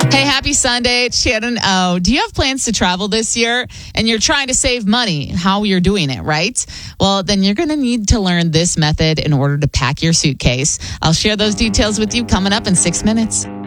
Hey, happy Sunday. It's Shannon O. Do you have plans to travel this year and you're trying to save money? How you're doing it, right? Well, then you're going to need to learn this method in order to pack your suitcase. I'll share those details with you coming up in 6 minutes.